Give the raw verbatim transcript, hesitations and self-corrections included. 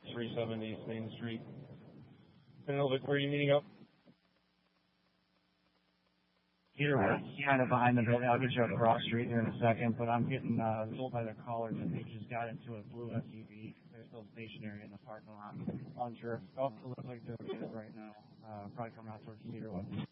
three seventy Main Street. Penelope, where are you meeting up? Here, we're kind of behind the building. I'll get you across street here in a second, but I'm getting uh, told by the caller that they just got into a blue S U V. They're still stationary in the parking lot. Unsure. Oh, it looks like they're good right now. Uh, probably coming out towards Cedar Woods.